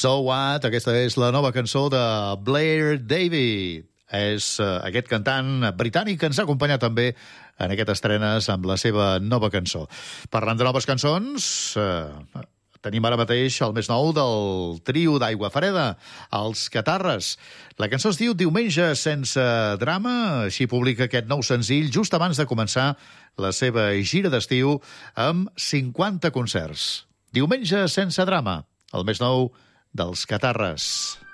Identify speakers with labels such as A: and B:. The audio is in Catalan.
A: So What, aquesta és la nova cançó de Blair Davey. És aquest cantant britànic que ens ha acompanyat també en aquestes estrenes amb la seva nova cançó. Parlant de noves cançons, tenim ara mateix el més nou del trio d'Aigua Freda, els Catarres. La cançó es diu Diumenge sense drama, així publica aquest nou senzill just abans de començar la seva gira d'estiu amb 50 concerts. Diumenge sense drama, el més nou dels Catarres.